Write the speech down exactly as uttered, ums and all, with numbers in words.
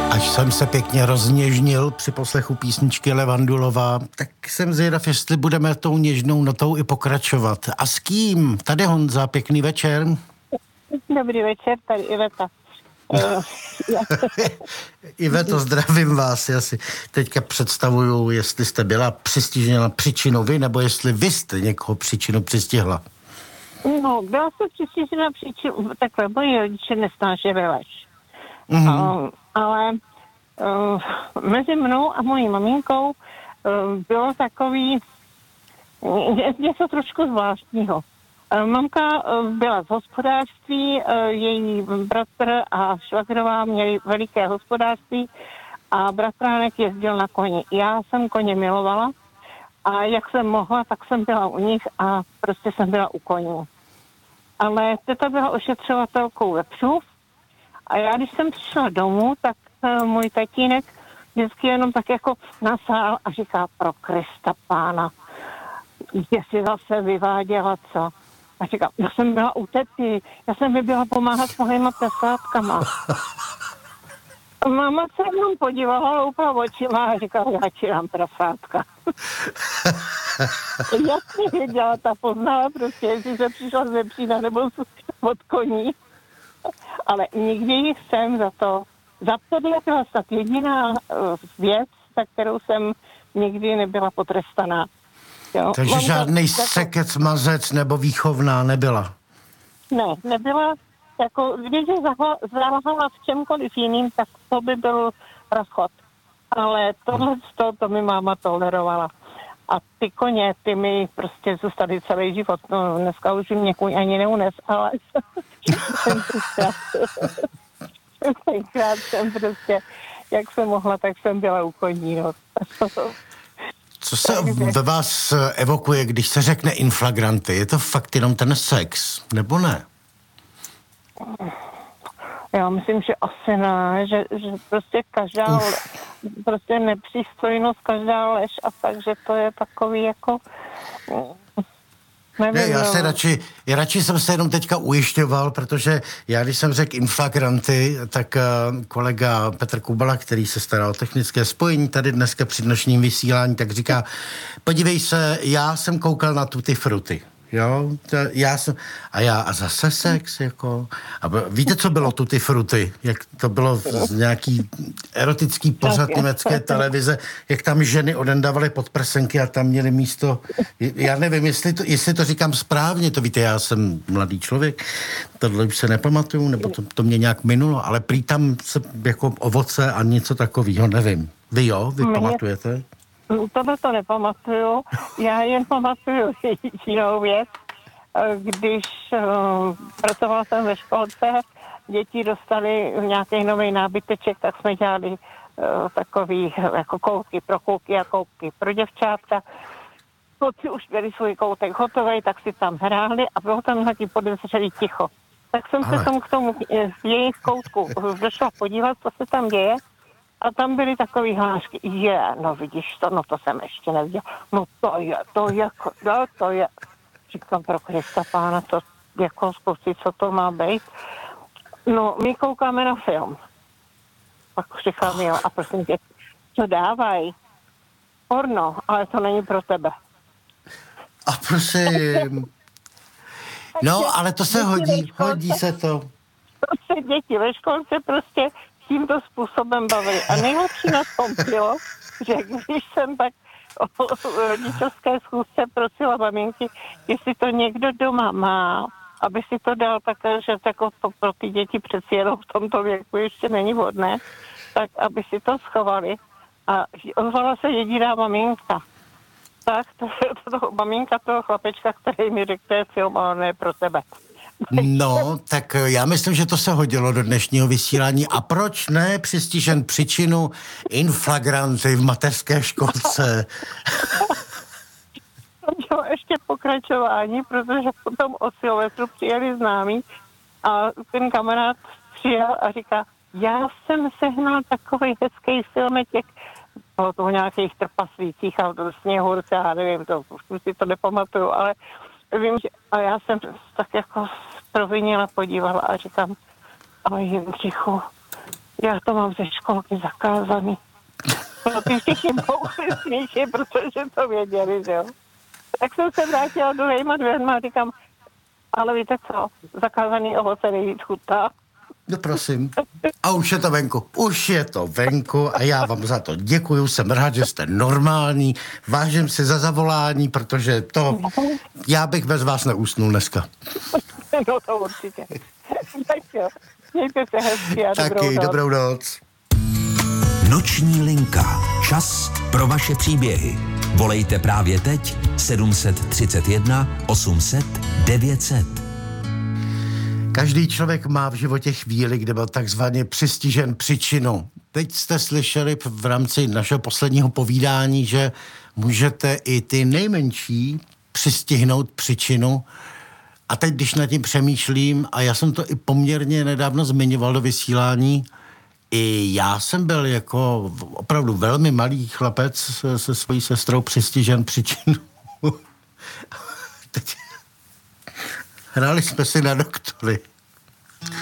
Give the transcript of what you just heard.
Až jsem se pěkně rozněžnil při poslechu písničky Levandulová, tak jsem zvědav, jestli budeme tou něžnou notou i pokračovat. A s kým? Tady Honza, pěkný večer. Dobrý večer, tady Iveta. Iveto, zdravím vás. Já si teďka představuju, jestli jste byla přistižena příčinou vy, nebo jestli vy jste někoho příčinu přistihla. No, byla jsem přistižena příčinou, takhle, moji rodiče nesnášeli lež. Mm-hmm. Uh, ale uh, mezi mnou a mojí maminkou uh, bylo takový něco trošku zvláštního. Uh, mamka uh, byla z hospodářství, uh, její bratr a švagrová měli veliké hospodářství a bratránek jezdil na koni. Já jsem koně milovala a jak jsem mohla, tak jsem byla u nich a prostě jsem byla u koní. Ale teta byla ošetřovatelkou vepřů. A já, když jsem přišla domů, tak uh, můj tatínek vždycky jenom tak jako nasál a říká, pro Krista pána, jestli zase vyváděla co. A říká, já jsem byla u tety, já jsem by byla pomáhat s mojima tesátkama. A máma se jenom podívala, loupla očima a říkala, já ti dám prasátka. Jasně věděla, ta poznala prostě, jestli se přišla z vepřína nebo od koní. Ale nikdy jsem za to, za to byla snad jediná uh, věc, za kterou jsem nikdy nebyla potrestaná. Jo? Takže Mám žádný to, střekec, mazec nebo výchovná nebyla? Ne, nebyla. Jako, když zalhala v čemkoliv jiným, tak to by byl rozchod. Ale tohle to, to mi máma tolerovala. A ty koně, ty mi prostě zůstaly celý život. No, dneska už jim někuň ani neunes, ale tenkrát jsem prostě, jak jsem mohla, tak jsem byla u koní. No. Co se ve vás evokuje, když se řekne inflagranty? Je to fakt jenom ten sex, nebo ne? Já myslím, že asi ne, že, že prostě každá le, prostě nepřístojnost, každá lež a tak, že to je takový jako nevím, ne, já no. se radši, já radši jsem se jenom teďka ujišťoval, protože já, když jsem řekl inflagranty, tak uh, kolega Petr Kubala, který se stará o technické spojení tady dneska při dnešním vysílání, tak říká, podívej se, já jsem koukal na Tutti Frutti. Jo, to, já jsem, a já, a zase sex, jako, a víte, co bylo Tutti Frutti? Jak to bylo z nějaký erotický pořad německé televize, jak tam ženy odendávaly podprsenky a tam měly místo, já nevím, jestli to, jestli to říkám správně, to víte, já jsem mladý člověk, tohle už se nepamatuju, nebo to, to mě nějak minulo, ale prý tam se jako ovoce a něco takového, nevím. Vy jo, vy mě pamatujete? Tohle to nepamatuju. Já jen pamatuju jinou věc. Když uh, pracovala jsem ve školce, děti dostali nějaký nový nábyteček, tak jsme dělali uh, takový jako koutky pro kluky a koutky pro děvčátka. Kluci už měli svůj koutek hotový, tak si tam hráli a bylo tam nějaký podezřelý ticho. Tak jsem Ale. se tam k tomu z jejich koutku došla podívat, co se tam děje. A tam byly takový hlášky, je, no vidíš to, no to jsem ještě neviděl, no to je, to je, no to je. Říkám, pro Krista pána, to jako zkusit, co to má být. No, my koukáme na film. Pak říkám, jo, a prosím tě, co dávají? Porno, ale to není pro tebe. A prosím. No, ale to se hodí, hodí se to. To se děti ve školce prostě tímto způsobem bavili. A nejlepší na tom bylo, že když jsem tak o rodičovské schůzce prosila maminky, jestli to někdo doma má, aby si to dal také, že jako to pro ty děti přeci jenom v tomto věku ještě není vhodné, tak aby si to schovali. A ozvala se jediná maminka. Tak to je to, maminka toho chlapečka, který mi řekl, to je film, ale ne pro tebe. No, tak já myslím, že to se hodilo do dnešního vysílání. A proč ne přistižen příčinu inflagranty v mateřské školce? To bylo ještě pokračování, protože potom o Silvestru přijeli známí a ten kamarád přijel a říká, já jsem sehnal takovej hezký filmeček, bylo to o nějakých trpaslících a sněhurce, já nevím, to, už si to nepamatuju, ale vím, že, a já jsem tak jako provinila, podívala a říkám, ale Jindřichu, Já to mám ze školky zakázaný. No ty všichni bouchli smíchy, protože to věděli, že jo. Tak jsem se vrátila druhýma dvěrma a říkám, ale víte co, zakázaný ovoce nejvíc chutná. No prosím. A už je to venku. Už je to venku a já vám za to děkuju. Jsem rád, že jste normální. Vážím si za zavolání, protože to... Já bych bez vás neusnul dneska. No to určitě. Tak jo. Mějte se hezky a Taky, dobrou noc. dobrou noc. Noční linka. Čas pro vaše příběhy. Volejte právě teď sedm tři jedna osm set devět set. Každý člověk má v životě chvíli, kde byl takzvaně přistižen příčinou. Teď jste slyšeli v rámci našeho posledního povídání, že můžete i ty nejmenší přistihnout příčinu. A teď, když nad tím přemýšlím, a já jsem to i poměrně nedávno zmiňoval do vysílání, i já jsem byl jako opravdu velmi malý chlapec se, se svojí sestrou přistižen příčinu. Teď hráli jsme si na doktory.